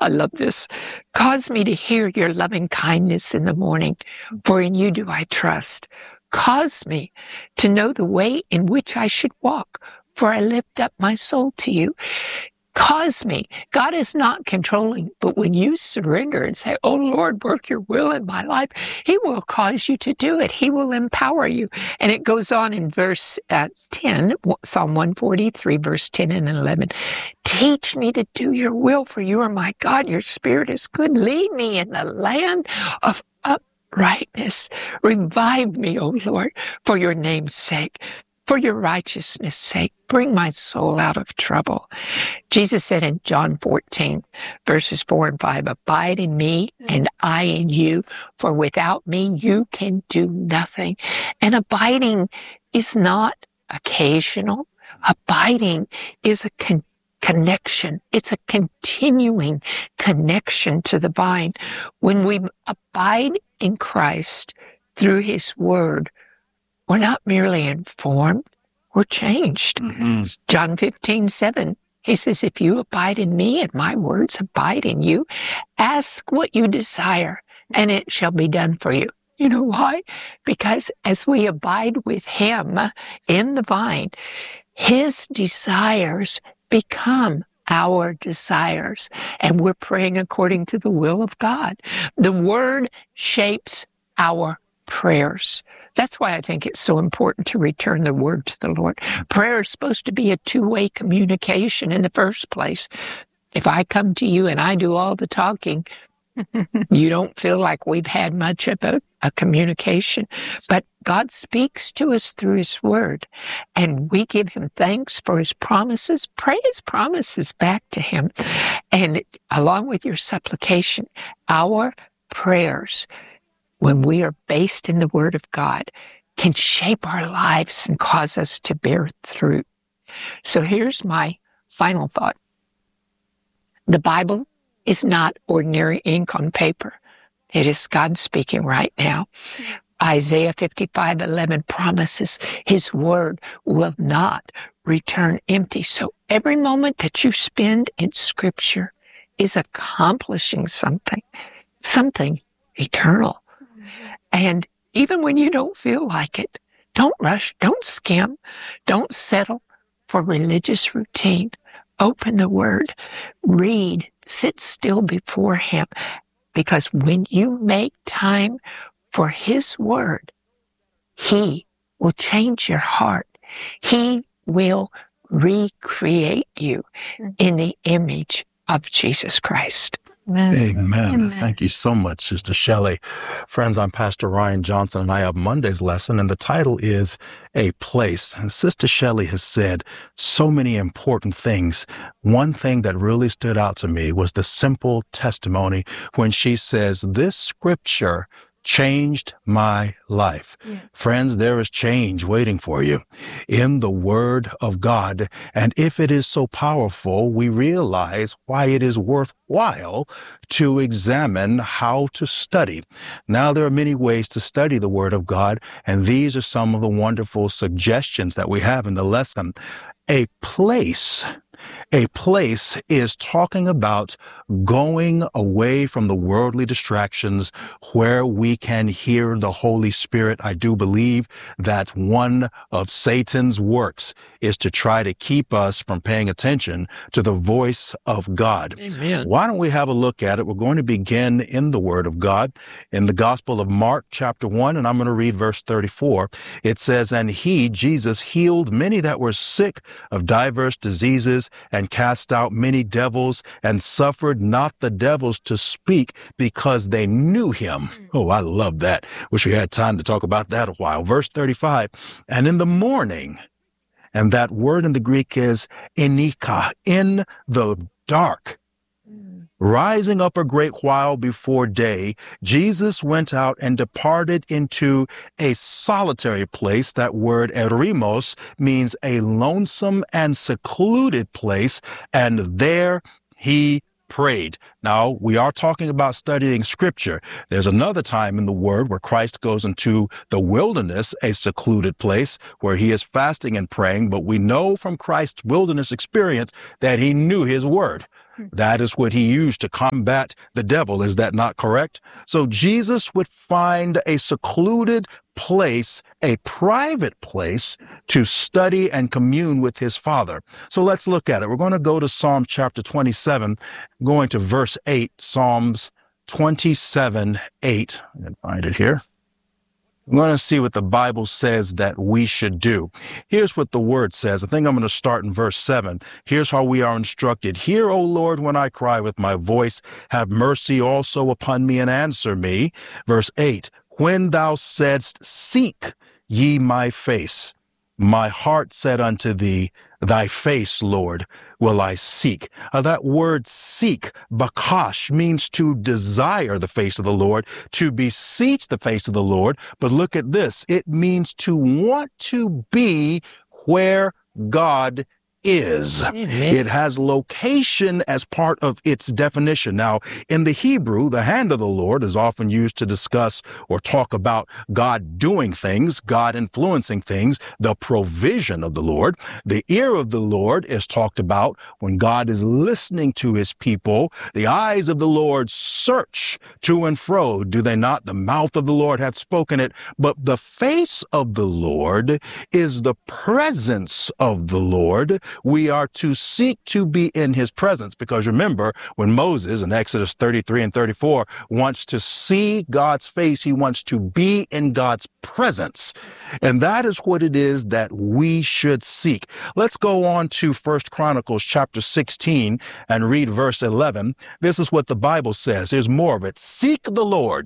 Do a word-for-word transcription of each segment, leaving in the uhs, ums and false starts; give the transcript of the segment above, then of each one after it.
I love this. Cause me to hear your loving kindness in the morning, for in you do I trust. Cause me to know the way in which I should walk, for I lift up my soul to you. Cause me. God is not controlling, but when you surrender and say, oh Lord, work your will in my life, he will cause you to do it. He will empower you. And it goes on in verse uh, ten, Psalm one forty-three, verse ten and eleven. Teach me to do your will, for you are my God. Your spirit is good. Lead me in the land of uprightness. Revive me, O Lord, for your name's sake. For your righteousness' sake, bring my soul out of trouble. Jesus said in John fourteen, verses four and five, abide in me and I in you, for without me you can do nothing. And abiding is not occasional. Abiding is a con- connection. It's a continuing connection to the vine. When we abide in Christ through his word, we're not merely informed, we're changed. Mm-hmm. John fifteen, seven, he says, if you abide in me and my words abide in you, ask what you desire and it shall be done for you. You know why? Because as we abide with him in the vine, his desires become our desires, and we're praying according to the will of God. The word shapes our prayers. That's why I think it's so important to return the word to the Lord. Prayer is supposed to be a two-way communication in the first place. If I come to you and I do all the talking, you don't feel like we've had much of a, a communication. But God speaks to us through his word, and we give him thanks for his promises. Pray his promises back to him. And along with your supplication, our prayers, when we are based in the word of God, can shape our lives and cause us to bear fruit. So here's my final thought. The Bible is not ordinary ink on paper. It is God speaking right now. Isaiah fifty-five eleven promises his word will not return empty. So every moment that you spend in Scripture is accomplishing something, something eternal. And even when you don't feel like it, don't rush, don't skim, don't settle for religious routine. Open the word, read, sit still before him, because when you make time for his word, he will change your heart. He will recreate you in the image of Jesus Christ. Amen. Amen. Amen. Thank you so much, Sister Shelley. Friends, I'm Pastor Ryan Johnson, and I have Monday's lesson, and the title is A Place. And Sister Shelley has said so many important things. One thing that really stood out to me was the simple testimony when she says, this scripture changed my life. Yeah. Friends, there is change waiting for you in the Word of God. And if it is so powerful, we realize why it is worthwhile to examine how to study. Now, there are many ways to study the Word of God, and these are some of the wonderful suggestions that we have in the lesson. A place A place is talking about going away from the worldly distractions where we can hear the Holy Spirit. I do believe that one of Satan's works is to try to keep us from paying attention to the voice of God. Amen. Why don't we have a look at it? We're going to begin in the Word of God in the Gospel of Mark, chapter one, and I'm going to read verse thirty-four. It says, and he, Jesus, healed many that were sick of diverse diseases, and cast out many devils, and suffered not the devils to speak, because they knew him. Oh, I love that. Wish we had time to talk about that a while. Verse thirty-five, and in the morning, and that word in the Greek is enika, in the dark, rising up a great while before day, Jesus went out and departed into a solitary place. That word eremos means a lonesome and secluded place, and there he prayed. Now, we are talking about studying Scripture. There's another time in the Word where Christ goes into the wilderness, a secluded place where he is fasting and praying, but we know from Christ's wilderness experience that he knew his Word. That is what he used to combat the devil. Is that not correct? So Jesus would find a secluded place, a private place to study and commune with his Father. So let's look at it. We're going to go to Psalm chapter twenty-seven, going to verse eight, Psalms twenty-seven, eight. I can find it here. We're going to see what the Bible says that we should do. Here's what the word says. I think I'm going to start in verse seven. Here's how we are instructed. Hear, O Lord, when I cry with my voice. Have mercy also upon me and answer me. Verse eight. When thou saidst, seek ye my face, my heart said unto thee, thy face, Lord, will I seek. Uh, that word seek, bakash, means to desire the face of the Lord, to beseech the face of the Lord. But look at this. It means to want to be where God is. Amen. It has location as part of its definition. Now, in the Hebrew, the hand of the Lord is often used to discuss or talk about God doing things, God influencing things, the provision of the Lord. The ear of the Lord is talked about when God is listening to his people. The eyes of the Lord search to and fro, do they not? The mouth of the Lord hath spoken it. But the face of the Lord is the presence of the Lord. We are to seek to be in his presence, because remember, when Moses in Exodus thirty-three and thirty-four wants to see God's face, he wants to be in God's presence. And that is what it is that we should seek. Let's go on to First Chronicles chapter sixteen and read verse eleven. This is what the Bible says. There's more of it. Seek the Lord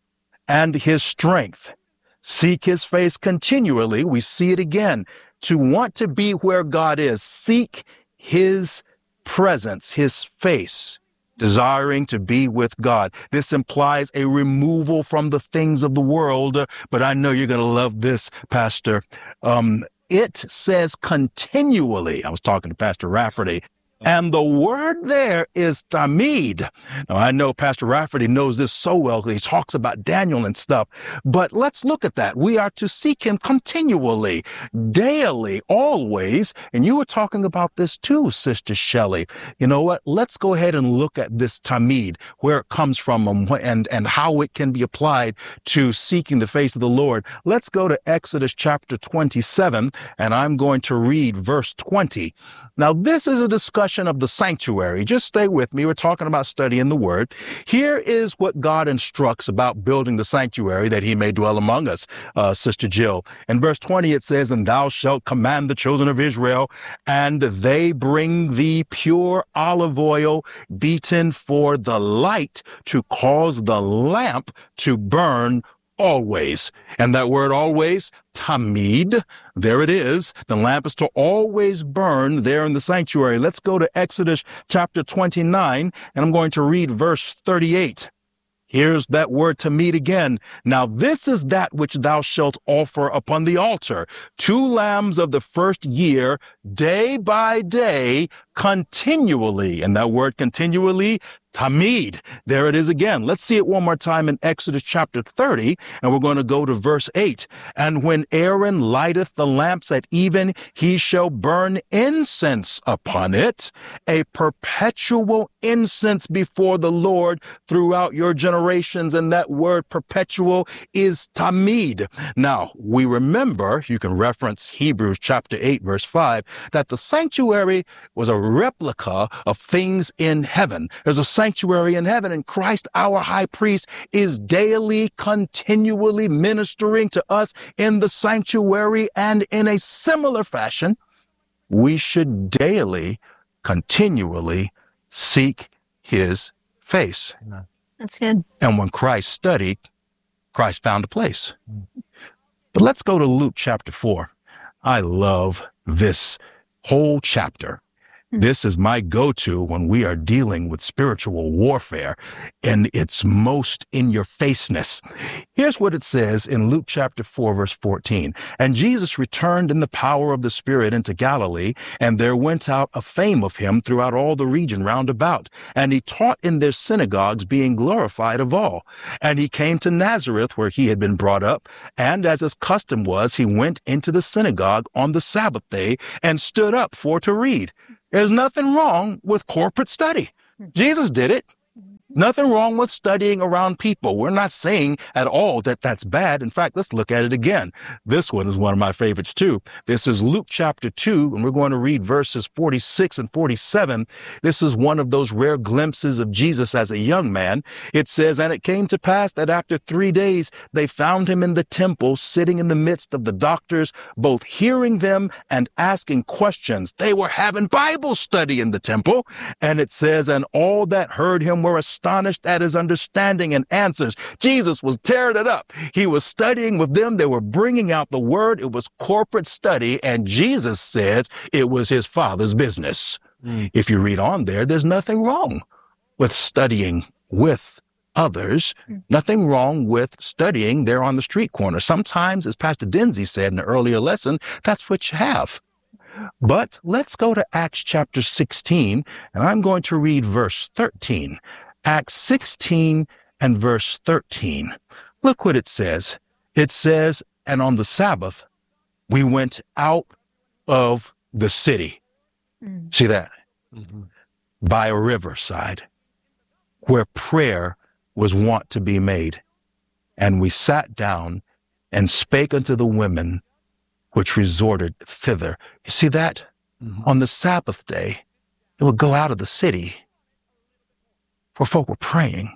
and his strength. Seek his face continually. We see it again. To want to be where God is, seek his presence, his face, desiring to be with God. This implies a removal from the things of the world, but I know you're going to love this, Pastor. Um, it says continually. I was talking to Pastor Rafferty. And the word there is tamid. Now, I know Pastor Rafferty knows this so well. He talks about Daniel and stuff. But let's look at that. We are to seek him continually, daily, always. And you were talking about this too, Sister Shelley. You know what? Let's go ahead and look at this tamid, where it comes from and, and how it can be applied to seeking the face of the Lord. Let's go to Exodus chapter twenty-seven, and I'm going to read verse twenty. Now, this is a discussion of the sanctuary. Just stay with me. We're talking about studying the word. Here is what God instructs about building the sanctuary that he may dwell among us, uh, Sister Jill. In verse twenty, it says, and thou shalt command the children of Israel, and they bring thee pure olive oil beaten for the light, to cause the lamp to burn always. And that word always, tamid, there it is. The lamp is to always burn there in the sanctuary. Let's go to Exodus chapter twenty-nine, and I'm going to read verse thirty-eight. Here's that word tamid again. Now this is that which thou shalt offer upon the altar. Two lambs of the first year, day by day, continually. And that word continually, tamid. There it is again. Let's see it one more time in Exodus chapter thirty, and we're going to go to verse eight. And when Aaron lighteth the lamps at even, he shall burn incense upon it, a perpetual incense before the Lord throughout your generations. And that word perpetual is tamid. Now, we remember, you can reference Hebrews chapter eight, verse five, that the sanctuary was a replica of things in heaven. There's a sanctuary in heaven, and Christ, our high priest, is daily, continually ministering to us in the sanctuary. And in a similar fashion, we should daily, continually seek his face. That's good. And when Christ studied, Christ found a place. But let's go to Luke chapter four. I love this whole chapter. This is my go-to when we are dealing with spiritual warfare and its most in-your-faceness. Here's what it says in Luke chapter four, verse fourteen. And Jesus returned in the power of the Spirit into Galilee, and there went out a fame of him throughout all the region round about. And he taught in their synagogues, being glorified of all. And he came to Nazareth, where he had been brought up, and as his custom was, he went into the synagogue on the Sabbath day and stood up for to read. There's nothing wrong with corporate study. Jesus did it. Nothing wrong with studying around people. We're not saying at all that that's bad. In fact, let's look at it again. This one is one of my favorites too. This is Luke chapter two, and we're going to read verses forty-six and forty-seven. This is one of those rare glimpses of Jesus as a young man. It says, "And it came to pass that after three days they found him in the temple, sitting in the midst of the doctors, both hearing them and asking questions." They were having Bible study in the temple. And it says, "And all that heard him were astonished astonished at his understanding and answers." Jesus was tearing it up. He was studying with them. They were bringing out the word. It was corporate study, and Jesus says it was his Father's business. Mm. If you read on there, there's nothing wrong with studying with others. Mm. Nothing wrong with studying there on the street corner. Sometimes, as Pastor Denzi said in the earlier lesson, that's what you have. But let's go to Acts chapter sixteen, and I'm going to read verse thirteen. Acts sixteen and verse thirteen. Look what it says. It says, "And on the Sabbath, we went out of the city." Mm. See that? Mm-hmm. "By a riverside, where prayer was wont to be made. And we sat down and spake unto the women which resorted thither." You see that? Mm-hmm. On the Sabbath day, they would go out of the city where folk were praying.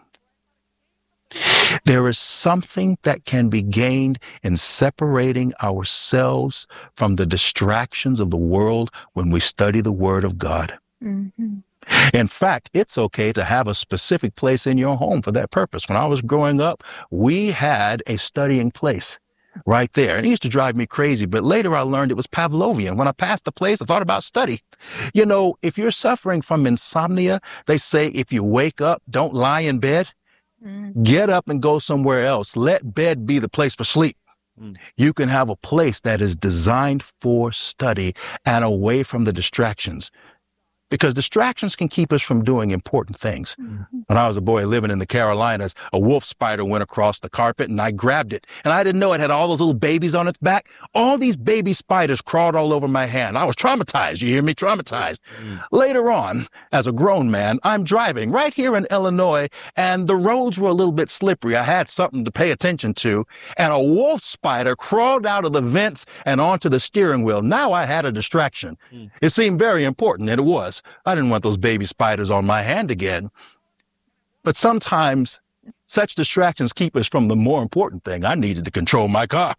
There is something that can be gained in separating ourselves from the distractions of the world when we study the Word of God. Mm-hmm. In fact, it's okay to have a specific place in your home for that purpose. When I was growing up, we had a studying place right there. And it used to drive me crazy, but later I learned it was Pavlovian. When I passed the place, I thought about study. You know, if you're suffering from insomnia, they say if you wake up, don't lie in bed. Mm. Get up and go somewhere else. Let bed be the place for sleep. Mm. You can have a place that is designed for study and away from the distractions. Because distractions can keep us from doing important things. Mm-hmm. When I was a boy living in the Carolinas, a wolf spider went across the carpet and I grabbed it. And I didn't know it had all those little babies on its back. All these baby spiders crawled all over my hand. I was traumatized. You hear me? Traumatized. Mm-hmm. Later on, as a grown man, I'm driving right here in Illinois, and the roads were a little bit slippery. I had something to pay attention to, and a wolf spider crawled out of the vents and onto the steering wheel. Now I had a distraction. Mm-hmm. It seemed very important, and it was. I didn't want those baby spiders on my hand again. But sometimes such distractions keep us from the more important thing. I needed to control my car.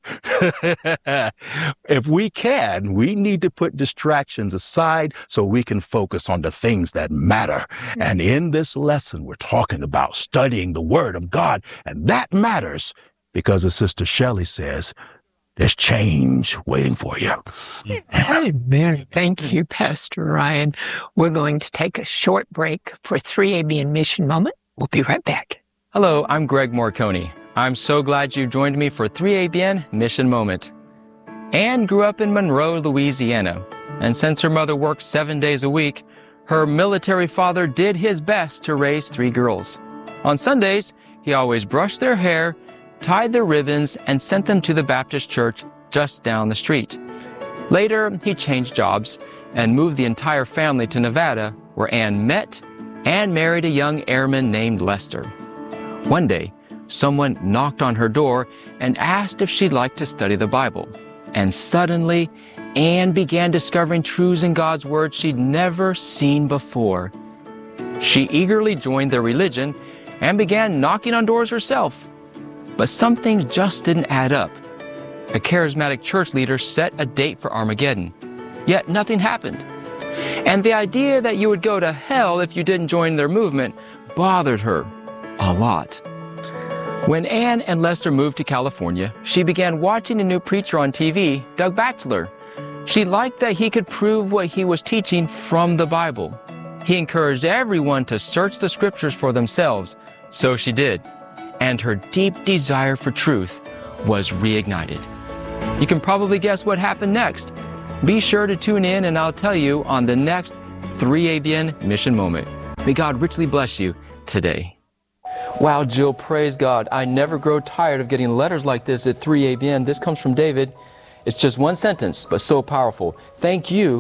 If we can, we need to put distractions aside so we can focus on the things that matter. Mm-hmm. And in this lesson, we're talking about studying the Word of God. And that matters because, as Sister Shelley says, there's change waiting for you. Amen. Thank you, Pastor Ryan. We're going to take a short break for three A B N Mission Moment. We'll be right back. Hello, I'm Greg Morcone. I'm so glad you joined me for three A B N Mission Moment. Anne grew up in Monroe, Louisiana, and since her mother worked seven days a week, her military father did his best to raise three girls. On Sundays, he always brushed their hair, tied their ribbons, and sent them to the Baptist church just down the street. Later, he changed jobs and moved the entire family to Nevada, where Anne met and married a young airman named Lester. One day, someone knocked on her door and asked if she'd like to study the Bible. And suddenly, Anne began discovering truths in God's Word she'd never seen before. She eagerly joined their religion and began knocking on doors herself. But some things just didn't add up. A charismatic church leader set a date for Armageddon, yet nothing happened. And the idea that you would go to hell if you didn't join their movement bothered her a lot. When Anne and Lester moved to California, she began watching a new preacher on T V, Doug Batchelor. She liked that he could prove what he was teaching from the Bible. He encouraged everyone to search the scriptures for themselves, so she did. And her deep desire for truth was reignited. You can probably guess what happened next. Be sure to tune in and I'll tell you on the next three A B N Mission Moment. May God richly bless you today. Wow, Jill, praise God. I never grow tired of getting letters like this at three A B N. This comes from David. It's just one sentence, but so powerful. Thank you.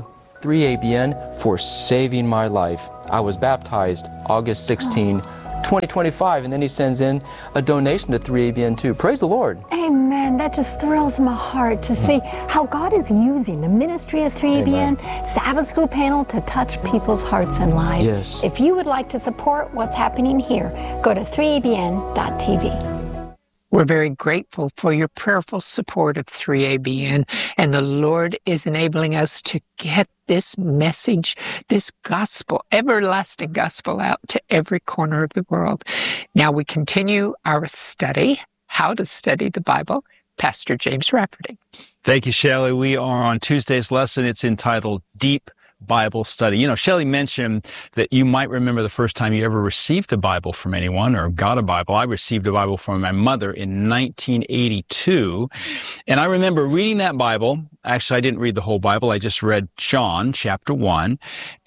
three A B N for saving my life. I was baptized August sixteenth, twenty twenty-five, and then he sends in a donation to three A B N too. Praise the Lord. Amen. That just thrills my heart to see how God is using the ministry of three A B N, Sabbath School Panel, to touch people's hearts and lives. Yes. If you would like to support what's happening here, go to three A B N dot T V. We're very grateful for your prayerful support of three A B N, and the Lord is enabling us to get this message, this gospel, everlasting gospel, out to every corner of the world. Now we continue our study, how to study the Bible. Pastor James Rafferty. Thank you, Shelley. We are on Tuesday's lesson. It's entitled Deep Bible Study. You know, Shelley mentioned that you might remember the first time you ever received a Bible from anyone or got a Bible. I received a Bible from my mother in nineteen eighty-two. And I remember reading that Bible. Actually, I didn't read the whole Bible. I just read John chapter one.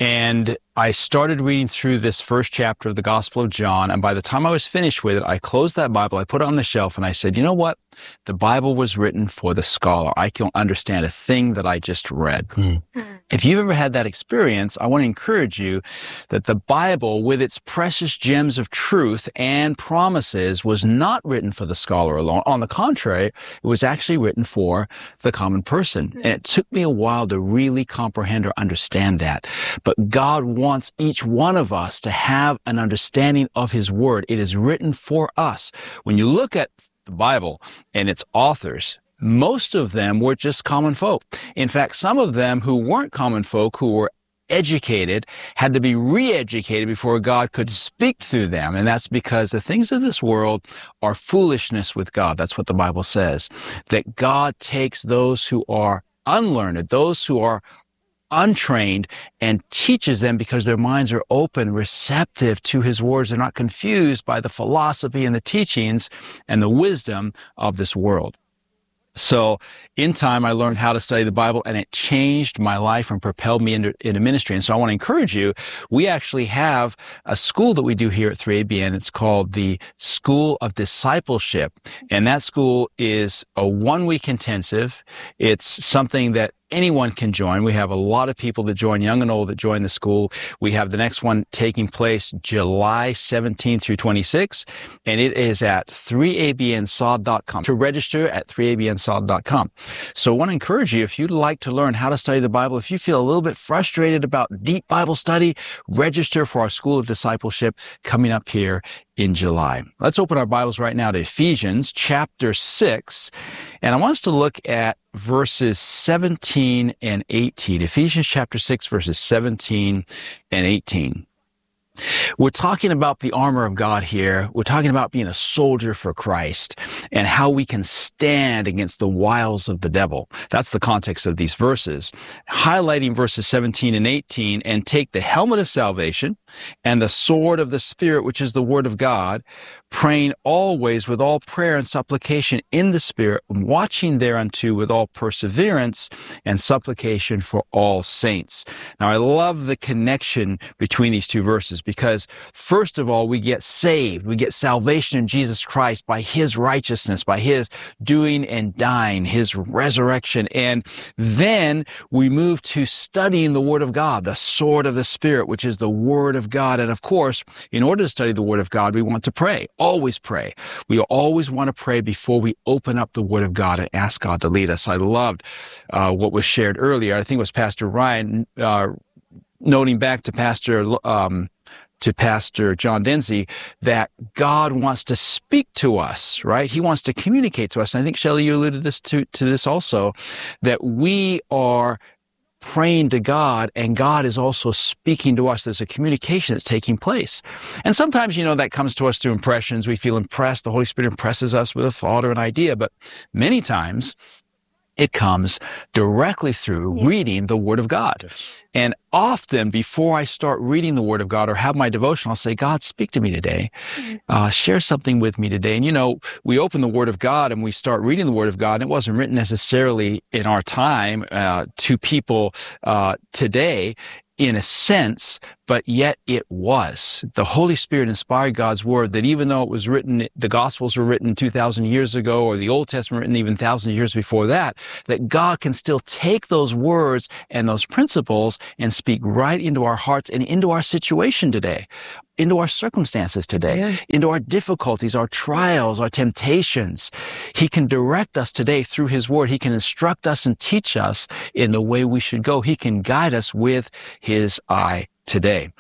And I started reading through this first chapter of the Gospel of John, and by the time I was finished with it, I closed that Bible, I put it on the shelf, and I said, you know what? The Bible was written for the scholar. I can't understand a thing that I just read. Mm. If you've ever had that experience, I want to encourage you that the Bible, with its precious gems of truth and promises, was not written for the scholar alone. On the contrary, it was actually written for the common person. And it took me a while to really comprehend or understand that. But God wants each one of us to have an understanding of His Word. It is written for us. When you look at the Bible and its authors, most of them were just common folk. In fact, some of them who weren't common folk, who were educated, had to be re-educated before God could speak through them. And that's because the things of this world are foolishness with God. That's what the Bible says. That God takes those who are unlearned, those who are untrained, and teaches them because their minds are open, receptive to His words. They're not confused by the philosophy and the teachings and the wisdom of this world. So in time, I learned how to study the Bible, and it changed my life and propelled me into, into ministry. And so I want to encourage you. We actually have a school that we do here at three A B N. It's called the School of Discipleship. And that school is a one-week intensive. It's something that anyone can join. We have a lot of people that join, young and old, that join the school. We have the next one taking place July seventeenth through twenty-sixth, and it is at three A B N S O D dot com. To register at three A B N S O D dot com. So I want to encourage you, if you'd like to learn how to study the Bible, if you feel a little bit frustrated about deep Bible study, register for our School of Discipleship coming up here in July. Let's open our Bibles right now to Ephesians chapter six, and I want us to look at verses seventeen and eighteen. Ephesians chapter six, verses seventeen and eighteen. We're talking about the armor of God here. We're talking about being a soldier for Christ and how we can stand against the wiles of the devil. That's the context of these verses. Highlighting verses seventeen and eighteen, and take the helmet of salvation and the sword of the Spirit, which is the Word of God, praying always with all prayer and supplication in the Spirit, watching thereunto with all perseverance and supplication for all saints. Now, I love the connection between these two verses, because first of all, we get saved. We get salvation in Jesus Christ by His righteousness, by His doing and dying, His resurrection. And then we move to studying the Word of God, the sword of the Spirit, which is the Word of God. And of course, in order to study the Word of God, we want to pray. Always pray. We always want to pray before we open up the Word of God and ask God to lead us. I loved uh, what was shared earlier. I think it was Pastor Ryan uh, noting back to Pastor um, to Pastor John Denzi that God wants to speak to us, right? He wants to communicate to us. And I think, Shelley, you alluded this to, to this also, that we are praying to God, and God is also speaking to us. There's a communication that's taking place. And sometimes, you know, that comes to us through impressions. We feel impressed. The Holy Spirit impresses us with a thought or an idea. But many times, it comes directly through reading the Word of God. And often, before I start reading the Word of God or have my devotion, I'll say, God, speak to me today. Uh, share something with me today. And, you know, we open the Word of God and we start reading the Word of God, and it wasn't written necessarily in our time uh, to people uh, today. in a sense, but yet it was. The Holy Spirit inspired God's Word, that even though it was written, the Gospels were written two thousand years ago, or the Old Testament written even thousands of years before that, that God can still take those words and those principles and speak right into our hearts and into our situation today, into our circumstances today, yeah. into our difficulties, our trials, our temptations. He can direct us today through His Word. He can instruct us and teach us in the way we should go. He can guide us with His eye today.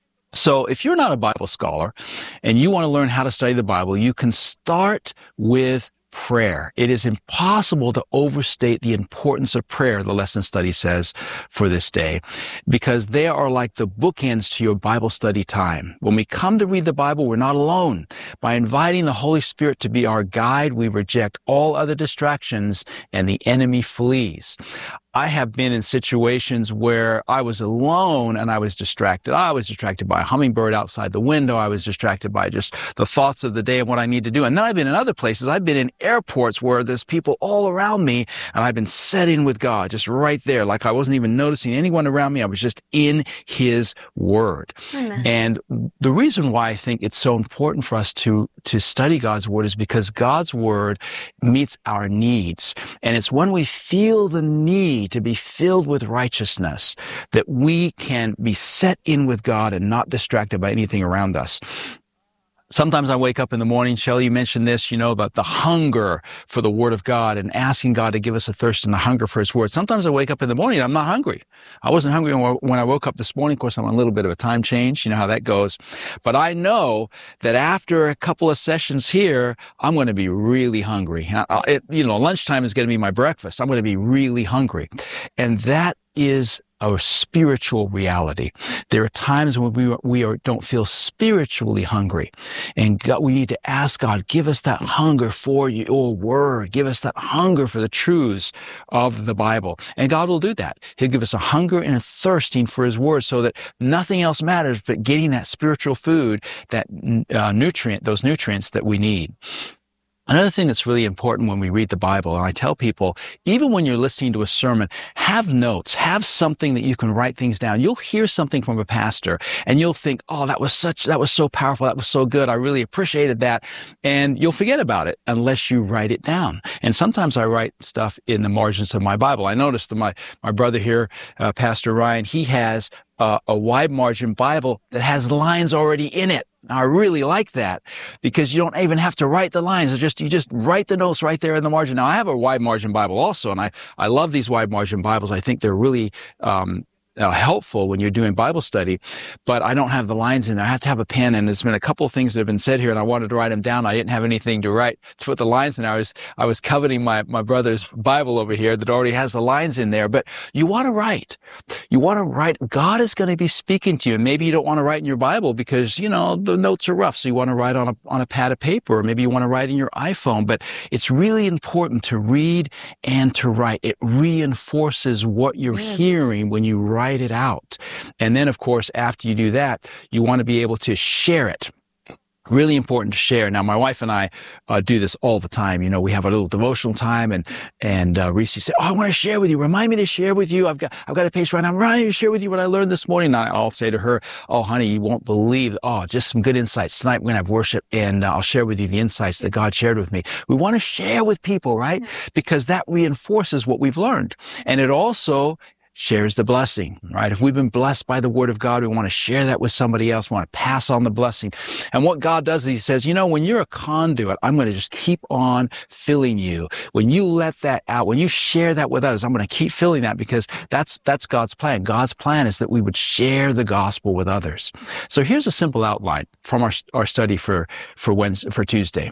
So if you're not a Bible scholar and you want to learn how to study the Bible, you can start with prayer. It is impossible to overstate the importance of prayer, the lesson study says, for this day, because they are like the bookends to your Bible study time. When we come to read the Bible, we're not alone. By inviting the Holy Spirit to be our guide, we reject all other distractions and the enemy flees. I have been in situations where I was alone and I was distracted. I was distracted by a hummingbird outside the window. I was distracted by just the thoughts of the day and what I need to do. And then I've been in other places. I've been in airports where there's people all around me, and I've been setting with God, just right there, like I wasn't even noticing anyone around me. I was just in His Word. Amen. And the reason why I think it's so important for us to, to study God's Word is because God's Word meets our needs. And it's when we feel the need to be filled with righteousness that we can be set in with God and not distracted by anything around us. Sometimes I wake up in the morning, Shelley, you mentioned this, you know, about the hunger for the Word of God and asking God to give us a thirst and a hunger for His Word. Sometimes I wake up in the morning and I'm not hungry. I wasn't hungry when I woke up this morning. Of course, I'm on a little bit of a time change. You know how that goes. But I know that after a couple of sessions here, I'm going to be really hungry. It, you know, lunchtime is going to be my breakfast. I'm going to be really hungry. And that is a spiritual reality. There are times when we we are, don't feel spiritually hungry, and God, we need to ask God, give us that hunger for Your Word, give us that hunger for the truths of the Bible, and God will do that. He'll give us a hunger and a thirsting for His Word, so that nothing else matters but getting that spiritual food, that uh, nutrient, those nutrients that we need. Another thing that's really important when we read the Bible, and I tell people, even when you're listening to a sermon, have notes, have something that you can write things down. You'll hear something from a pastor, and you'll think, oh, that was such, that was so powerful, that was so good, I really appreciated that, and you'll forget about it unless you write it down. And sometimes I write stuff in the margins of my Bible. I noticed that my, my brother here, uh, Pastor Ryan, he has uh, a wide margin Bible that has lines already in it. I really like that, because you don't even have to write the lines. It's just, you just write the notes right there in the margin. Now, I have a wide margin Bible also, and I, I love these wide margin Bibles. I think they're really um, uh, helpful when you're doing Bible study, but I don't have the lines in there. I have to have a pen, and there's been a couple of things that have been said here, and I wanted to write them down. I didn't have anything to write to put the lines in. I was I was coveting my, my brother's Bible over here that already has the lines in there, but you want to write. You want to write. God is going to be speaking to you. Maybe you don't want to write in your Bible because, you know, the notes are rough, so you want to write on a, on a pad of paper, or maybe you want to write in your iPhone, but it's really important to read and to write. It reinforces what you're yeah. hearing when you write it out. And then, of course, after you do that, you want to be able to share it. Really important to share. Now, my wife and I uh, do this all the time. You know, we have a little devotional time, and and uh, Reese said, "Oh, I want to share with you. Remind me to share with you. I've got I've got a page right now. Remind me to share with you what I learned this morning." And I'll say to her, "Oh, honey, you won't believe. Oh, just some good insights tonight. We're gonna have worship, and uh, I'll share with you the insights that God shared with me." We want to share with people, right? Because that reinforces what we've learned, and it also shares the blessing, right? If we've been blessed by the Word of God, we want to share that with somebody else. We want to pass on the blessing. And what God does is He says, you know, when you're a conduit, I'm going to just keep on filling you. When you let that out, when you share that with others, I'm going to keep filling that, because that's that's God's plan. God's plan is that we would share the gospel with others. So here's a simple outline from our our study for for Wednesday, for Tuesday.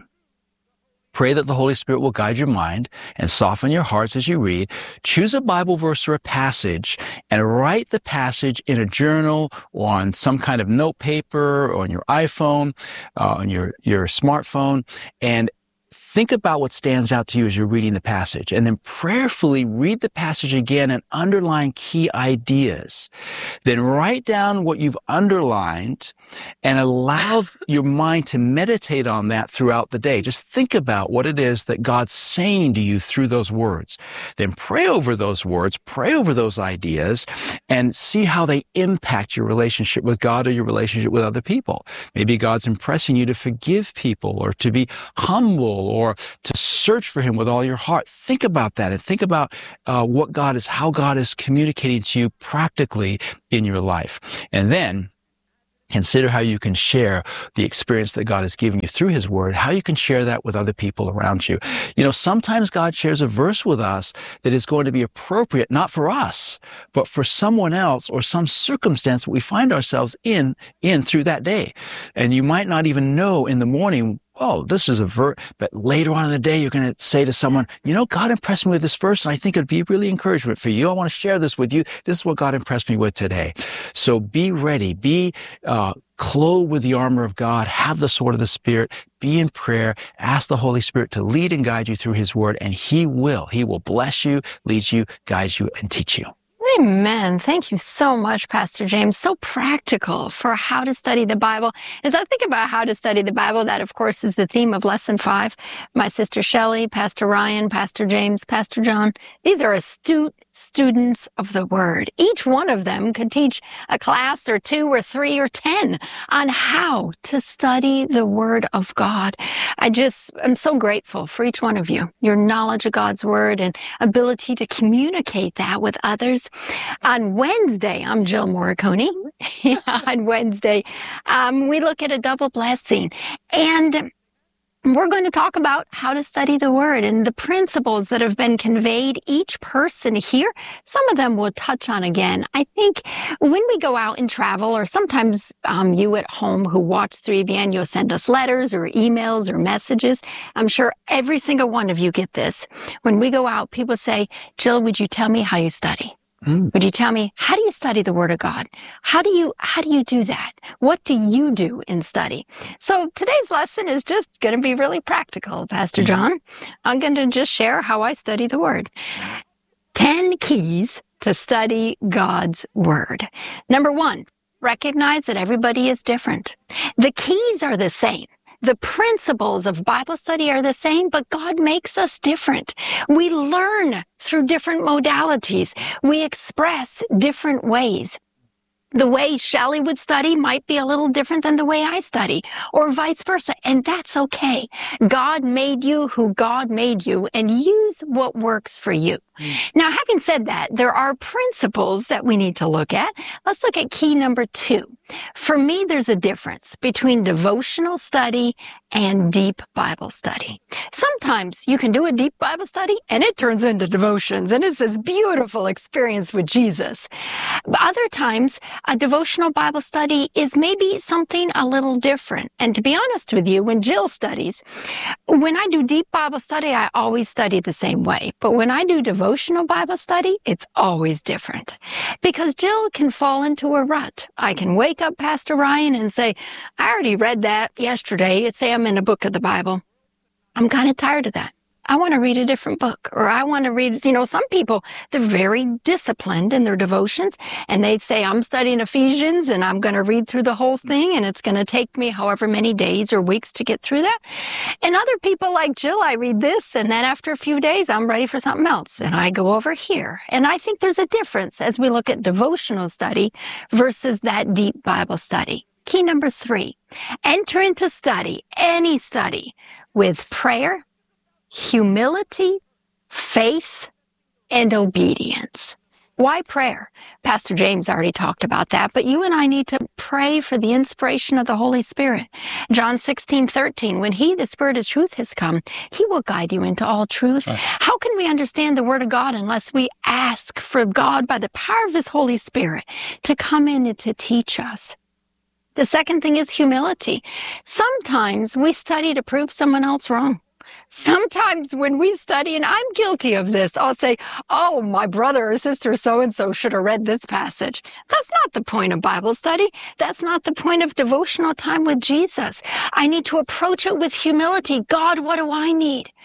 Pray that the Holy Spirit will guide your mind and soften your hearts as you read. Choose a Bible verse or a passage and write the passage in a journal or on some kind of note paper or on your iPhone, uh, on your, your smartphone, and think about what stands out to you as you're reading the passage, and then prayerfully read the passage again and underline key ideas. Then write down what you've underlined and allow your mind to meditate on that throughout the day. Just think about what it is that God's saying to you through those words. Then pray over those words, pray over those ideas, and see how they impact your relationship with God or your relationship with other people. Maybe God's impressing you to forgive people or to be humble or to search for Him with all your heart. Think about that and think about uh, what God is, how God is communicating to you practically in your life. And then consider how you can share the experience that God has given you through His Word, how you can share that with other people around you. You know, sometimes God shares a verse with us that is going to be appropriate, not for us, but for someone else or some circumstance that we find ourselves in, in through that day. And you might not even know in the morning, oh, this is a verse, but later on in the day, you're going to say to someone, you know, God impressed me with this verse, and I think it'd be really encouragement for you. I want to share this with you. This is what God impressed me with today. So be ready. Be uh, clothed with the armor of God. Have the sword of the Spirit. Be in prayer. Ask the Holy Spirit to lead and guide you through His Word, and He will. He will bless you, lead you, guide you, and teach you. Amen. Thank you so much, Pastor James. So practical for how to study the Bible. As I think about how to study the Bible, that, of course, is the theme of Lesson five. My sister Shelley, Pastor Ryan, Pastor James, Pastor John, these are astute students of the Word. Each one of them could teach a class or two or three or ten on how to study the Word of God. I just am so grateful for each one of you, your knowledge of God's Word and ability to communicate that with others. On Wednesday, I'm Jill Morricone. On Wednesday, um, we look at a double blessing, and we're going to talk about how to study the Word and the principles that have been conveyed each person here. Some of them we'll touch on again. I think when we go out and travel, or sometimes um, you at home who watch three A B N, you'll send us letters or emails or messages. I'm sure every single one of you get this. When we go out, people say, Jill, would you tell me how you study? Mm. Would you tell me, how do you study the Word of God? How do you, how do you do that? What do you do in study? So today's lesson is just going to be really practical, Pastor John. I'm going to just share how I study the Word. Ten keys to study God's Word. Number one, recognize that everybody is different. The keys are the same. The principles of Bible study are the same, but God makes us different. We learn through different modalities. We express different ways. The way Shelley would study might be a little different than the way I study, or vice versa, and that's okay. God made you who God made you, and use what works for you. Mm. Now, having said that, there are principles that we need to look at. Let's look at key number two. For me, there's a difference between devotional study and deep Bible study. Sometimes you can do a deep Bible study, and it turns into devotions, and it's this beautiful experience with Jesus. But other times, a devotional Bible study is maybe something a little different. And to be honest with you, when Jill studies, when I do deep Bible study, I always study the same way. But when I do devotional Bible study, it's always different. Because Jill can fall into a rut. I can wake up Pastor Ryan and say, I already read that yesterday. Let's say I'm in a book of the Bible. I'm kind of tired of that. I want to read a different book, or I want to read, you know, some people, they're very disciplined in their devotions, and they say, I'm studying Ephesians, and I'm going to read through the whole thing, and it's going to take me however many days or weeks to get through that. And other people like Jill, I read this, and then after a few days, I'm ready for something else, and I go over here. And I think there's a difference as we look at devotional study versus that deep Bible study. Key number three, enter into study, any study, with prayer, humility, faith, and obedience. Why prayer? Pastor James already talked about that, but you and I need to pray for the inspiration of the Holy Spirit. John sixteen thirteen, when He, the Spirit of truth, has come, He will guide you into all truth. Right. How can we understand the Word of God unless we ask for God, by the power of His Holy Spirit, to come in and to teach us? The second thing is humility. Sometimes we study to prove someone else wrong. Sometimes when we study, and I'm guilty of this, I'll say, oh, my brother or sister so-and-so should have read this passage. That's not the point of Bible study. That's not the point of devotional time with Jesus. I need to approach it with humility. God, what do I need?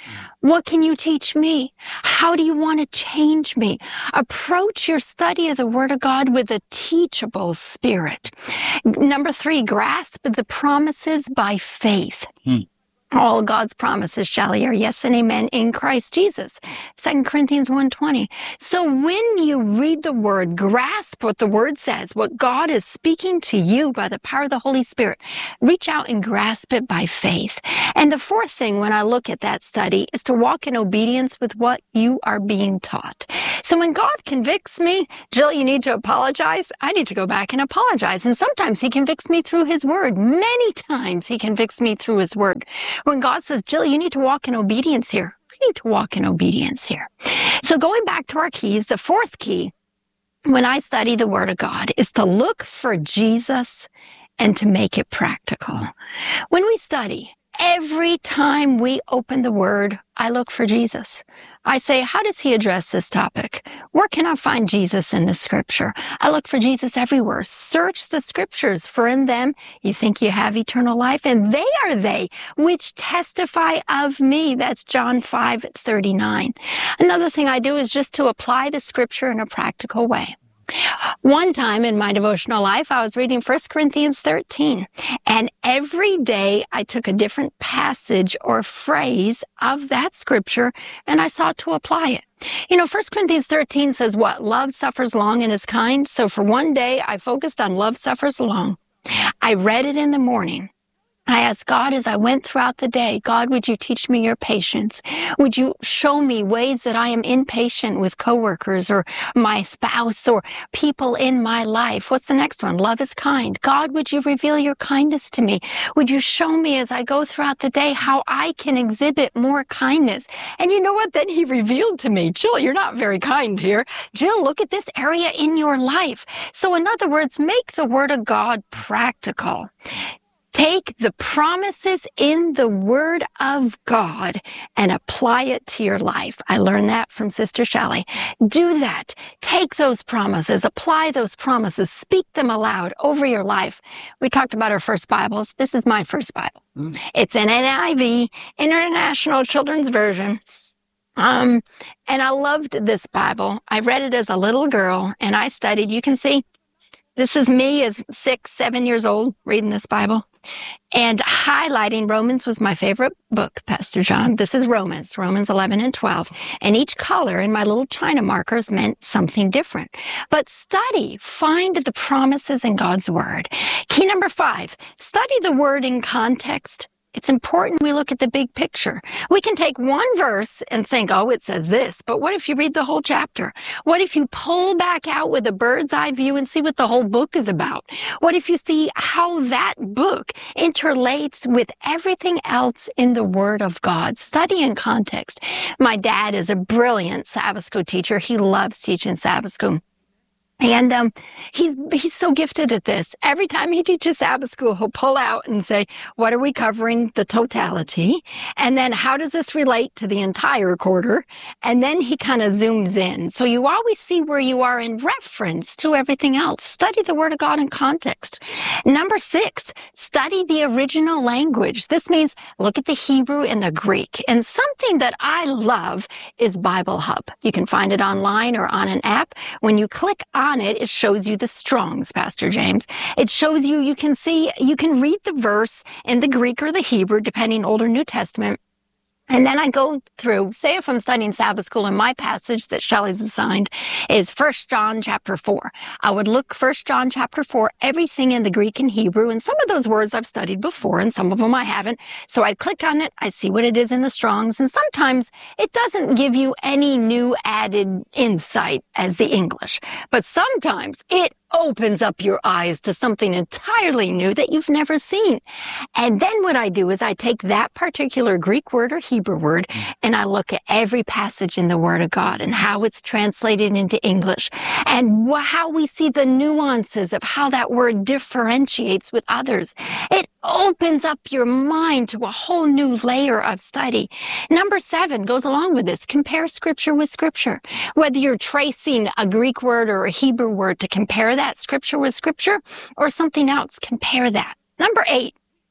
What can you teach me? How do you want to change me? Approach your study of the Word of God with a teachable spirit. Number three, grasp the promises by faith. Hmm. All God's promises, Shelley, are yes and amen in Christ Jesus. Second Corinthians one twenty. So when you read the Word, grasp what the Word says, what God is speaking to you by the power of the Holy Spirit. Reach out and grasp it by faith. And the fourth thing when I look at that study is to walk in obedience with what you are being taught. So when God convicts me, Jill, you need to apologize, I need to go back and apologize. And sometimes He convicts me through His Word. Many times He convicts me through His Word. When God says, Jill, you need to walk in obedience here, I need to walk in obedience here. So going back to our keys, the fourth key when I study the Word of God is to look for Jesus and to make it practical. When we study, every time we open the Word, I look for Jesus. I say, how does He address this topic? Where can I find Jesus in the Scripture? I look for Jesus everywhere. Search the Scriptures, for in them you think you have eternal life, and they are they which testify of me. That's John five thirty-nine. Another thing I do is just to apply the Scripture in a practical way. One time in my devotional life, I was reading First Corinthians thirteen, and every day I took a different passage or phrase of that scripture, and I sought to apply it. You know, First Corinthians thirteen says what? Love suffers long and is kind. So for one day, I focused on love suffers long. I read it in the morning. I asked God as I went throughout the day, God, would you teach me your patience? Would you show me ways that I am impatient with coworkers or my spouse or people in my life? What's the next one? Love is kind. God, would you reveal your kindness to me? Would you show me as I go throughout the day how I can exhibit more kindness? And you know what? Then He revealed to me, Jill, you're not very kind here. Jill, look at this area in your life. So in other words, make the Word of God practical. Take the promises in the Word of God and apply it to your life. I learned that from Sister Shelley. Do that. Take those promises, apply those promises, speak them aloud over your life. We talked about our first Bibles. This is my first Bible. Mm. It's an N I V, International Children's Version. Um, and I loved this Bible. I read it as a little girl, and I studied. You can see, this is me as six, seven years old reading this Bible. And highlighting Romans was my favorite book, Pastor John. This is Romans, Romans eleven and twelve. And each color in my little China markers meant something different. But study, find the promises in God's Word. Key number five, study the Word in context. It's important we look at the big picture. We can take one verse and think, oh, it says this, but what if you read the whole chapter? What if you pull back out with a bird's eye view and see what the whole book is about? What if you see how that book interlates with everything else in the Word of God? Study in context. My dad is a brilliant Sabbath school teacher. He loves teaching Sabbath school. And um, he's he's so gifted at this. Every time he teaches Sabbath school, he'll pull out and say, what are we covering? The totality. And then how does this relate to the entire quarter? And then he kind of zooms in. So you always see where you are in reference to everything else. Study the Word of God in context. Number six, study the original language. This means look at the Hebrew and the Greek. And something that I love is Bible Hub. You can find it online or on an app. When you click on it, it shows you the Strong's, Pastor James. It shows you, you can see, you can read the verse in the Greek or the Hebrew, depending Old or New Testament. And then I go through, say if I'm studying Sabbath school and my passage that Shelley's assigned is First John chapter four. I would look First John chapter four, everything in the Greek and Hebrew, and some of those words I've studied before and some of them I haven't. So I'd click on it, I see what it is in the Strong's, and sometimes it doesn't give you any new added insight as the English. But sometimes it opens up your eyes to something entirely new that you've never seen. And then what I do is I take that particular Greek word or Hebrew word and I look at every passage in the Word of God and how it's translated into English and wh- how we see the nuances of how that word differentiates with others. It opens up your mind to a whole new layer of study. Number seven goes along with this. Compare Scripture with Scripture. Whether you're tracing a Greek word or a Hebrew word to compare that Scripture with Scripture or something else, compare that. Number eight,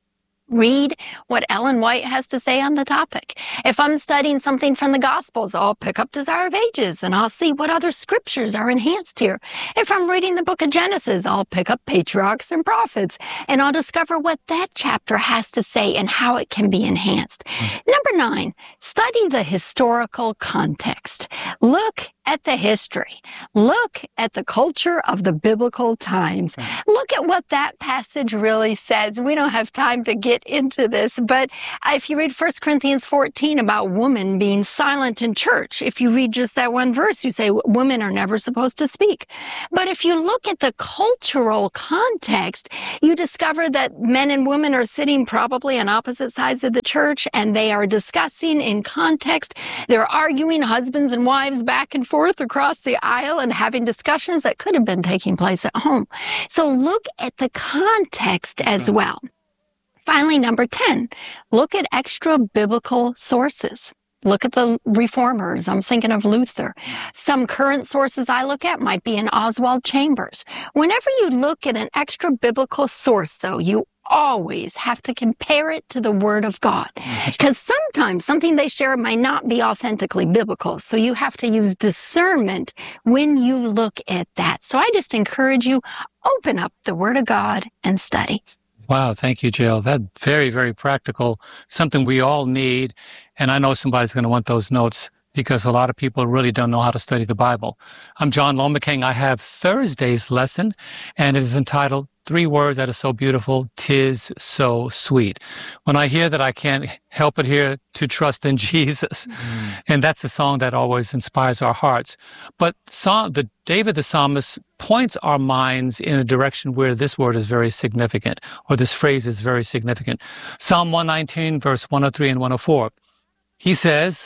read what Ellen White has to say on the topic. If I'm studying something from the Gospels, I'll pick up Desire of Ages and I'll see what other scriptures are enhanced here. If I'm reading the book of Genesis, I'll pick up Patriarchs and Prophets and I'll discover what that chapter has to say and how it can be enhanced. Mm. Number nine, study the historical context. Look at the history. Look at the culture of the biblical times. Look at what that passage really says. We don't have time to get into this, but if you read First Corinthians fourteen about women being silent in church, if you read just that one verse, you say women are never supposed to speak. But if you look at the cultural context, you discover that men and women are sitting probably on opposite sides of the church, and they are discussing in context. They're arguing, husbands and wives, back and forth across the aisle and having discussions that could have been taking place at home. So look at the context as well. Finally, number ten, look at extra biblical sources. Look at the reformers. I'm thinking of Luther. Some current sources I look at might be in Oswald Chambers. Whenever you look at an extra biblical source, though, you always have to compare it to the Word of God. Because sometimes something they share might not be authentically biblical. So you have to use discernment when you look at that. So I just encourage you, open up the Word of God and study. Wow, thank you, Jill. That's very, very practical, something we all need. And I know somebody's going to want those notes because a lot of people really don't know how to study the Bible. I'm John Lomaking. I have Thursday's lesson, and it is entitled Three Words That Are So Beautiful, 'Tis So Sweet. When I hear that, I can't help but hear to trust in Jesus. Mm. And that's a song that always inspires our hearts. But song, the David the psalmist points our minds in a direction where this word is very significant, or this phrase is very significant. Psalm one nineteen, verse one oh three and one oh four. He says,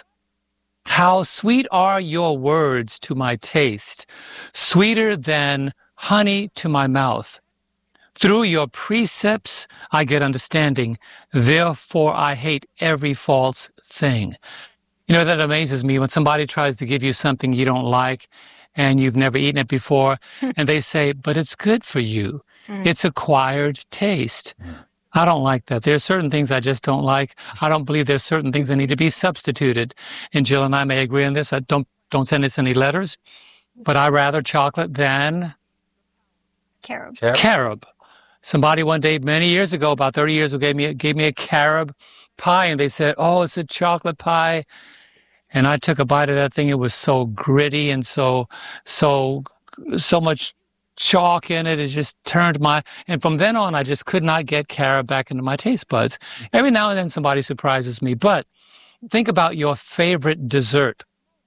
"How sweet are your words to my taste, sweeter than honey to my mouth. Through your precepts I get understanding, therefore I hate every false thing." You know, that amazes me when somebody tries to give you something you don't like and you've never eaten it before, and they say, but it's good for you. Mm. It's acquired taste. Mm. I don't like that. There are certain things I just don't like. I don't believe there's certain things that need to be substituted. And Jill and I may agree on this. I don't don't send us any letters, but I rather chocolate than carob. Carob. carob. Somebody one day, many years ago, about thirty years ago, gave me gave me a carob pie, and they said, "Oh, it's a chocolate pie." And I took a bite of that thing. It was so gritty and so so so much chalk in it. It just turned my, and from then on, I just could not get carob back into my taste buds. Every now and then somebody surprises me, but think about your favorite dessert.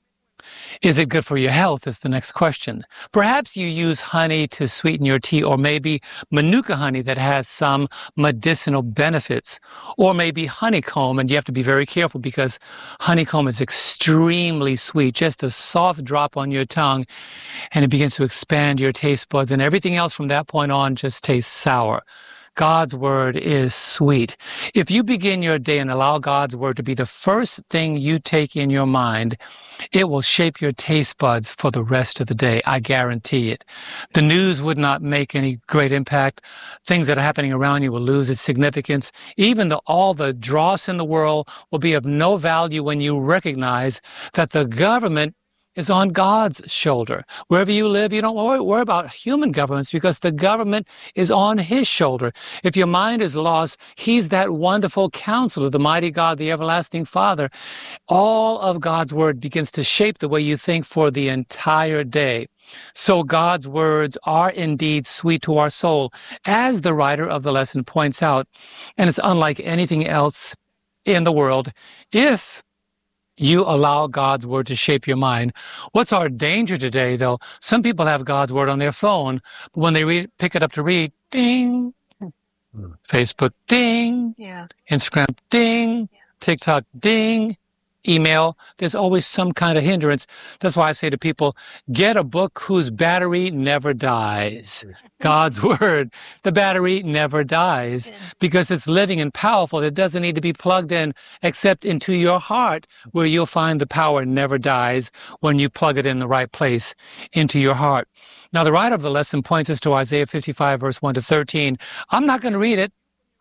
Is it good for your health is the next question. Perhaps you use honey to sweeten your tea, or maybe Manuka honey that has some medicinal benefits, or maybe honeycomb, and you have to be very careful because honeycomb is extremely sweet, just a soft drop on your tongue, and it begins to expand your taste buds, and everything else from that point on just tastes sour. God's word is sweet. If you begin your day and allow God's word to be the first thing you take in your mind, it will shape your taste buds for the rest of the day. I guarantee it. The news would not make any great impact. Things that are happening around you will lose its significance. Even the, all the dross in the world will be of no value when you recognize that the government is on God's shoulder. Wherever you live, you don't worry, worry about human governments because the government is on His shoulder. If your mind is lost, He's that wonderful counselor, the mighty God, the everlasting Father. All of God's word begins to shape the way you think for the entire day. So God's words are indeed sweet to our soul, as the writer of the lesson points out, and it's unlike anything else in the world if you allow God's word to shape your mind. What's our danger today, though? Some people have God's word on their phone, but when they read, pick it up to read, ding, hmm. Facebook, ding, yeah. Instagram, ding, yeah. TikTok, ding, email. There's always some kind of hindrance. That's why I say to people, get a book whose battery never dies. God's word, the battery never dies yeah. because it's living and powerful. It doesn't need to be plugged in except into your heart, where you'll find the power never dies when you plug it in the right place into your heart. Now, the writer of the lesson points us to Isaiah fifty-five, verse one to thirteen. I'm not going to read it.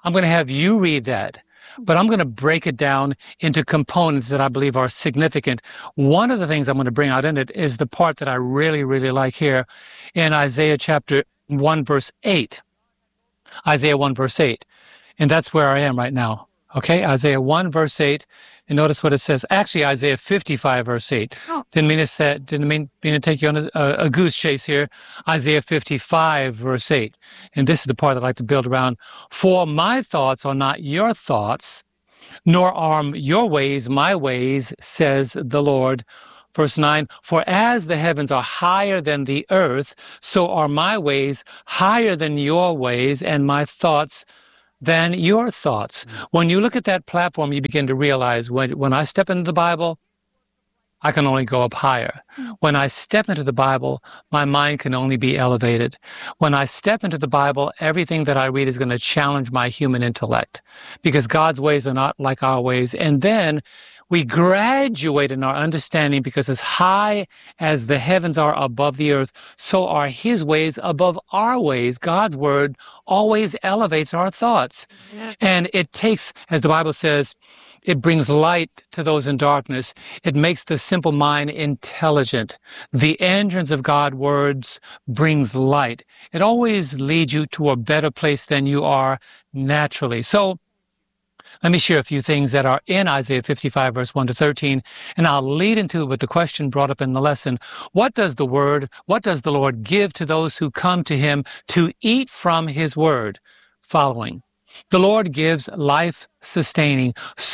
I'm going to have you read that. But I'm going to break it down into components that I believe are significant. One of the things I'm going to bring out in it is the part that I really, really like here in Isaiah chapter one, verse eight. Isaiah one, verse eight. And that's where I am right now. Okay, Isaiah one, verse eight. And notice what it says. Actually, Isaiah fifty-five, verse eight. Oh. Didn't mean to say, didn't mean, mean to take you on a, a goose chase here. Isaiah fifty-five, verse eight. And this is the part I'd like to build around. For my thoughts are not your thoughts, nor are your ways my ways, says the Lord. Verse nine, for as the heavens are higher than the earth, so are my ways higher than your ways, and my thoughts than your thoughts. When you look at that platform, you begin to realize when, when I step into the Bible, I can only go up higher. When I step into the Bible, my mind can only be elevated. When I step into the Bible, everything that I read is going to challenge my human intellect, because God's ways are not like our ways. And then we graduate in our understanding, because as high as the heavens are above the earth, so are his ways above our ways. God's word always elevates our thoughts. Yeah. And it takes, as the Bible says, it brings light to those in darkness. It makes the simple mind intelligent. The entrance of God's words brings light. It always leads you to a better place than you are naturally. So let me share a few things that are in Isaiah fifty-five, verse one to thirteen, and I'll lead into it with the question brought up in the lesson. What does the word, what does the Lord give to those who come to him to eat from his word? Following. The Lord gives life-sustaining,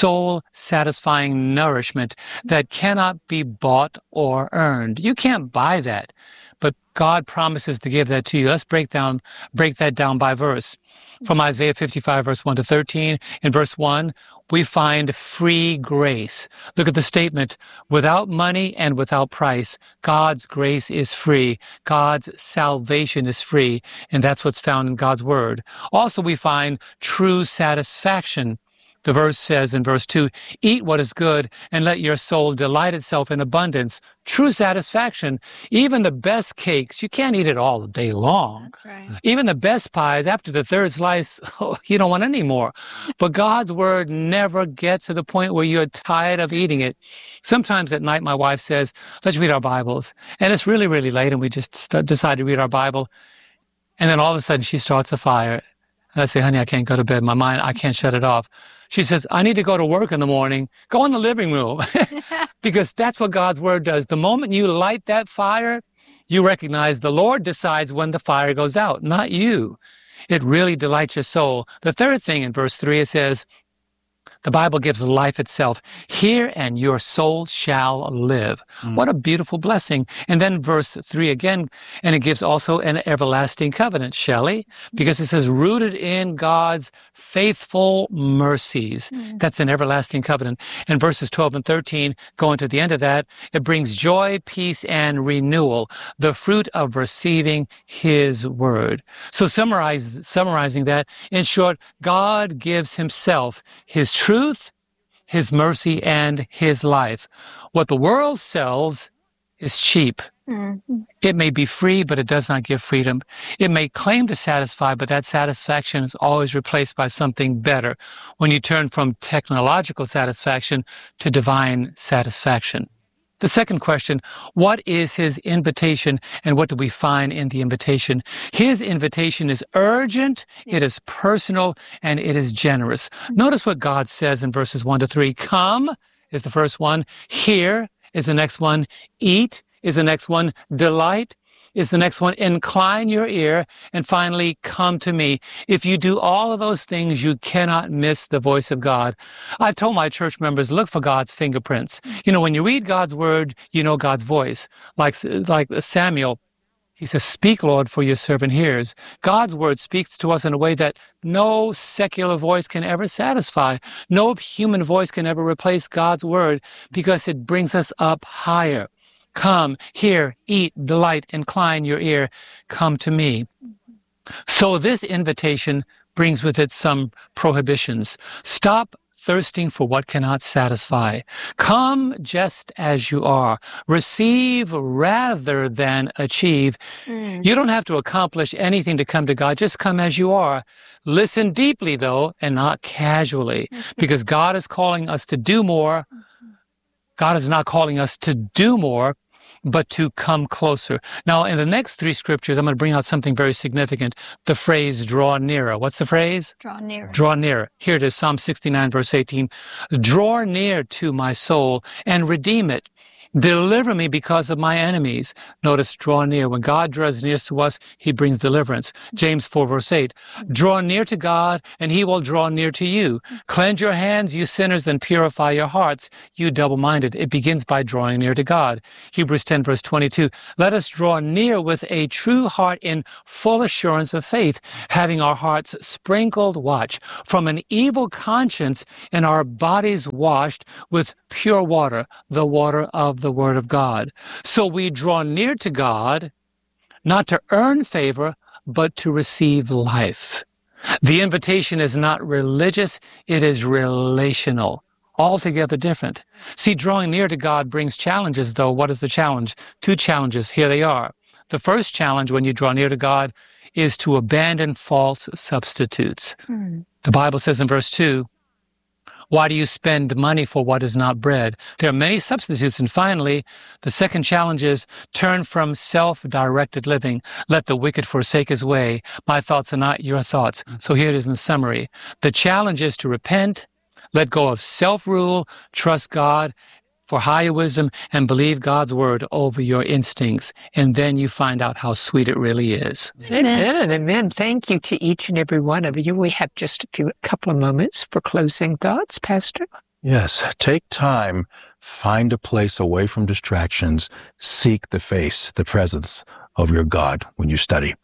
soul-satisfying nourishment that cannot be bought or earned. You can't buy that, but God promises to give that to you. Let's break down, break that down by verse. From Isaiah fifty-five, verse one to thirteen. In verse one, we find free grace. Look at the statement, without money and without price. God's grace is free. God's salvation is free. And that's what's found in God's word. Also, we find true satisfaction. The verse says in verse two, eat what is good and let your soul delight itself in abundance. True satisfaction. Even the best cakes, you can't eat it all day long. That's right. Even the best pies, after the third slice, oh, you don't want any more. But God's word never gets to the point where you're tired of eating it. Sometimes at night my wife says, let's read our Bibles. And it's really, really late and we just st- decide to read our Bible. And then all of a sudden she starts a fire. And I say, honey, I can't go to bed. My mind, I can't shut it off. She says, I need to go to work in the morning. Go in the living room. Because that's what God's word does. The moment you light that fire, you recognize the Lord decides when the fire goes out, not you. It really delights your soul. The third thing in verse three, it says, the Bible gives life itself. Hear and your soul shall live. Mm. What a beautiful blessing. And then verse three again, and it gives also an everlasting covenant, Shelley, because it says rooted in God's faithful mercies. Mm. That's an everlasting covenant. And verses twelve and thirteen, going to the end of that, it brings joy, peace, and renewal, the fruit of receiving his word. So summarize, summarizing that, in short, God gives himself, his truth, Truth, his mercy, and his life. What the world sells is cheap. Mm-hmm. It may be free, but it does not give freedom. It may claim to satisfy, but that satisfaction is always replaced by something better when you turn from technological satisfaction to divine satisfaction. The second question, what is his invitation and what do we find in the invitation? His invitation is urgent, it is personal, and it is generous. Notice what God says in verses one to three. Come is the first one. Hear is the next one. Eat is the next one. Delight is the next one. Incline your ear. And finally, come to me. If you do all of those things, you cannot miss the voice of God. I've told my church members, look for God's fingerprints. You know, when you read God's word, you know God's voice. Like, like Samuel, he says, speak, Lord, for your servant hears. God's word speaks to us in a way that no secular voice can ever satisfy. No human voice can ever replace God's word because it brings us up higher. Come, hear, eat, delight, incline your ear, come to me. So this invitation brings with it some prohibitions. Stop thirsting for what cannot satisfy. Come just as you are. Receive rather than achieve. Mm. You don't have to accomplish anything to come to God. Just come as you are. Listen deeply, though, and not casually, because God is calling us to do more. God is not calling us to do more, but to come closer. Now, in the next three scriptures, I'm going to bring out something very significant. The phrase, draw nearer. What's the phrase? Draw nearer. Draw nearer. Here it is, Psalm sixty-nine, verse eighteen. Draw near to my soul and redeem it. Deliver me because of my enemies. Notice, draw near. When God draws near to us, he brings deliverance. James four, verse eight. Draw near to God, and he will draw near to you. Cleanse your hands, you sinners, and purify your hearts, you double-minded. It begins by drawing near to God. Hebrews ten, verse twenty-two. Let us draw near with a true heart in full assurance of faith, having our hearts sprinkled, watch, from an evil conscience and our bodies washed with pure water, the water of the Word of God. So we draw near to God, not to earn favor, but to receive life. The invitation is not religious, it is relational. Altogether different. See, drawing near to God brings challenges, though. What is the challenge? Two challenges. Here they are. The first challenge when you draw near to God is to abandon false substitutes. Hmm. The Bible says in verse two, why do you spend money for what is not bread? There are many substitutes. And finally, the second challenge is turn from self-directed living. Let the wicked forsake his way. My thoughts are not your thoughts. So here it is in summary. The challenge is to repent, let go of self-rule, trust God for higher wisdom, and believe God's word over your instincts. And then you find out how sweet it really is. Amen. Amen and amen. Thank you to each and every one of you. We have just a few, a couple of moments for closing thoughts, Pastor. Yes, take time, find a place away from distractions, seek the face, the presence of your God when you study.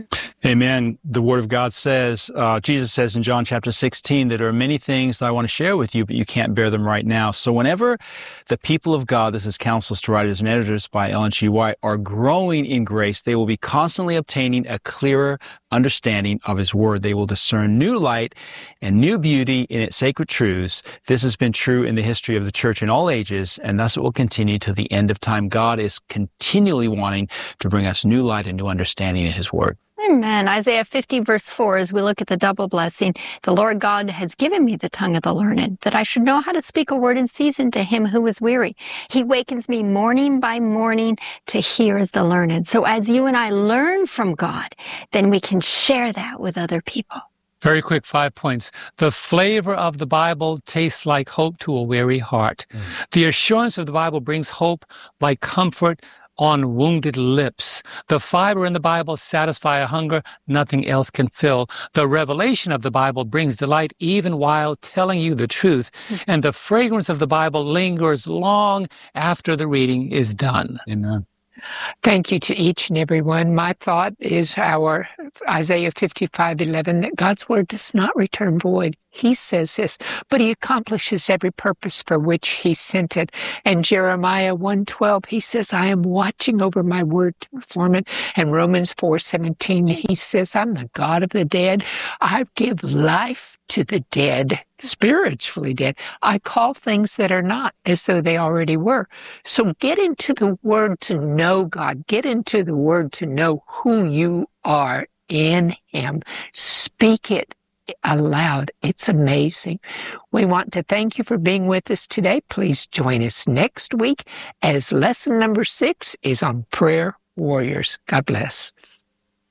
Amen. The Word of God says, uh, Jesus says in John chapter sixteen, that there are many things that I want to share with you, but you can't bear them right now. So whenever the people of God, this is Counsels to Writers and Editors by Ellen G. White, are growing in grace, they will be constantly obtaining a clearer understanding of His Word. They will discern new light and new beauty in its sacred truths. This has been true in the history of the church in all ages, and thus it will continue to the end of time. God is continually wanting to bring us new light and new understanding in His Word. Amen. Isaiah fifty, verse four, as we look at the double blessing, the Lord God has given me the tongue of the learned, that I should know how to speak a word in season to him who is weary. He wakens me morning by morning to hear as the learned. So as you and I learn from God, then we can share that with other people. Very quick, five points. The flavor of the Bible tastes like hope to a weary heart. Mm. The assurance of the Bible brings hope like comfort on wounded lips. The fiber in the Bible satisfies a hunger nothing else can fill. The revelation of the Bible brings delight even while telling you the truth. And the fragrance of the Bible lingers long after the reading is done. Amen. Thank you to each and every one. My thought is our Isaiah fifty-five eleven, that God's word does not return void. He says this, but he accomplishes every purpose for which he sent it. And Jeremiah one twelve, he says, I am watching over my word to perform it. And Romans four seventeen, he says, I'm the God of the dead. I give life to the dead, spiritually dead. I call things that are not as though they already were. So get into the Word to know God. Get into the Word to know who you are in Him. Speak it aloud. It's amazing. We want to thank you for being with us today. Please join us next week as lesson number six is on prayer warriors. God bless.